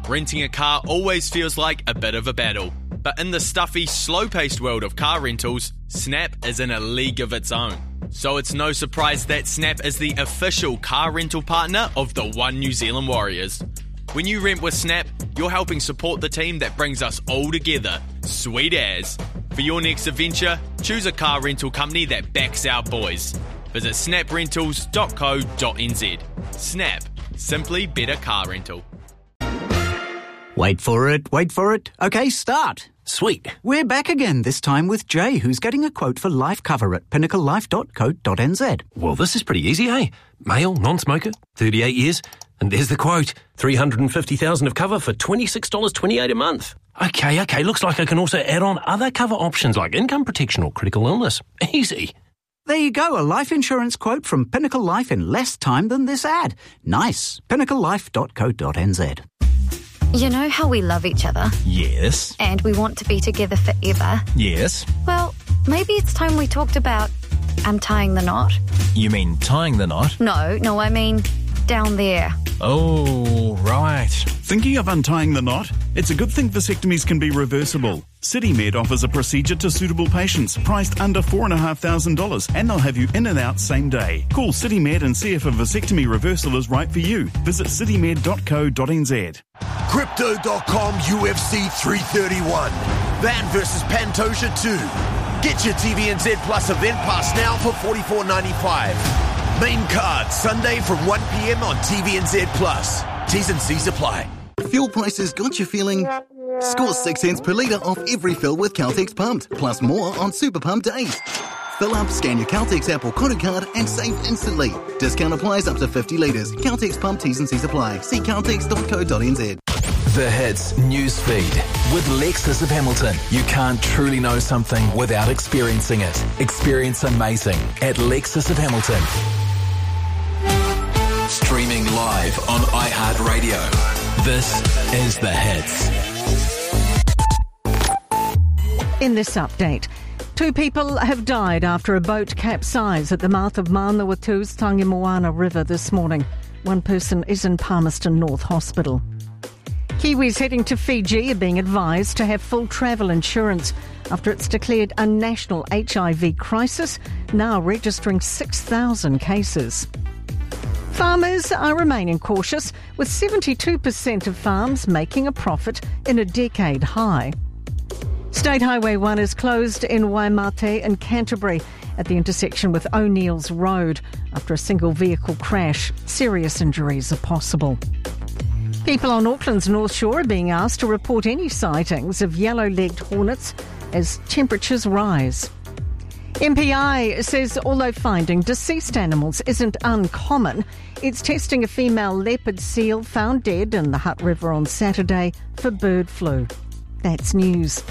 renting a car always feels like a bit of a battle. But in the stuffy, slow-paced world of car rentals, Snap is in a league of its own. So it's no surprise that Snap is the official car rental partner of the One New Zealand Warriors. When you rent with Snap, you're helping support the team that brings us all together. Sweet as. For your next adventure, choose a car rental company that backs our boys. Visit snaprentals.co.nz. Snap. Simply better car rental. Wait for it. OK, start. Sweet. We're back again, this time with Jay, who's getting a quote for life cover at pinnaclelife.co.nz. Well, this is pretty easy, eh? Male, non-smoker, 38 years. And there's the quote. $350,000 of cover for $26.28 a month. Okay, looks like I can also add on other cover options like income protection or critical illness. Easy. There you go, a life insurance quote from Pinnacle Life in less time than this ad. Nice. pinnaclelife.co.nz. You know how we love each other? Yes. And we want to be together forever? Yes. Well, maybe it's time we talked about untying the knot. You mean tying the knot? No, I mean down there. Oh, right. Thinking of untying the knot? It's a good thing vasectomies can be reversible. CityMed offers a procedure to suitable patients, priced under $4,500, and they'll have you in and out same day. Call CityMed and see if a vasectomy reversal is right for you. Visit citymed.co.nz. Crypto.com UFC 331. Van vs Pantoja 2. Get your TVNZ Plus event pass now for $44.95. Main card, Sunday from 1 p.m. on TVNZ Plus. T's and C's apply. Fuel prices got you feeling... Score 6 cents per litre off every fill with Caltex Pumped, plus more on Super Pump days. Fill up, scan your Caltex app or Koru card and save instantly. Discount applies up to 50 litres. Caltex Pump, T's and C's apply. See caltex.co.nz. The Hits Newsfeed with Lexus of Hamilton. You can't truly know something without experiencing it. Experience amazing at Lexus of Hamilton. Streaming live on iHeartRadio. This is The Hits. In this update, 2 people have died after a boat capsized at the mouth of Manawatu's Tangi River this morning. 1 person is in Palmerston North Hospital. Kiwis heading to Fiji are being advised to have full travel insurance after it's declared a national HIV crisis, now registering 6,000 cases. Farmers are remaining cautious, with 72% of farms making a profit in a decade high. State Highway 1 is closed in Waimate and Canterbury at the intersection with O'Neill's Road after a single vehicle crash. Serious injuries are possible. People on Auckland's North Shore are being asked to report any sightings of yellow-legged hornets as temperatures rise. MPI says although finding deceased animals isn't uncommon, it's testing a female leopard seal found dead in the Hutt River on Saturday for bird flu. That's news.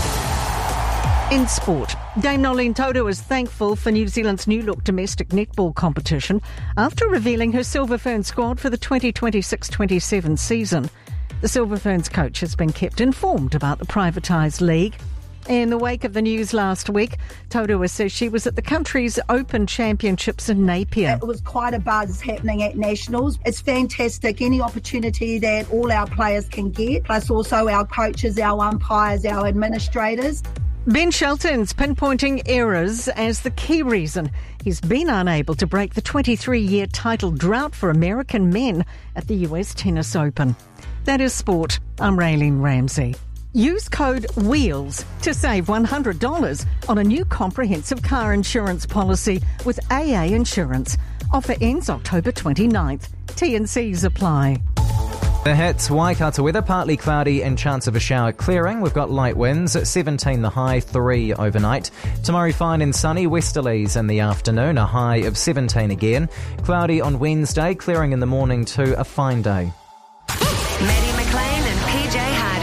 In sport, Dame Nolene Toto is thankful for New Zealand's new-look domestic netball competition after revealing her Silver Ferns squad for the 2026-27 season. The Silver Ferns coach has been kept informed about the privatised league. In the wake of the news last week, Toto says she was at the country's Open Championships in Napier. It was quite a buzz happening at Nationals. It's fantastic, any opportunity that all our players can get, plus also our coaches, our umpires, our administrators. Ben Shelton's pinpointing errors as the key reason he's been unable to break the 23-year title drought for American men at the US Tennis Open. That is sport. I'm Raylene Ramsey. Use code WHEELS to save $100 on a new comprehensive car insurance policy with AA Insurance. Offer ends October 29th. T&Cs apply. The Hits, Waikato weather, partly cloudy and chance of a shower clearing. We've got light winds, 17 the high, 3 overnight. Tomorrow fine and sunny, westerlies in the afternoon, a high of 17 again. Cloudy on Wednesday, clearing in the morning to a fine day. Maddie McLean and PJ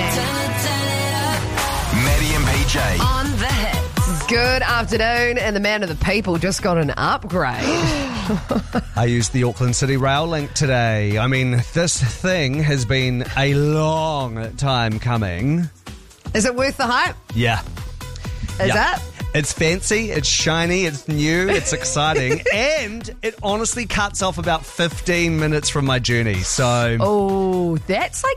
Harding. Maddie and PJ. On The Hits. Good afternoon, and the man of the people just got an upgrade. I used the Auckland City Rail link today. I mean, this thing has been a long time coming. Is it worth the hype? Yeah. Is that? It's fancy, it's shiny, it's new, it's exciting, and it honestly cuts off about 15 minutes from my journey, so... Oh, that's like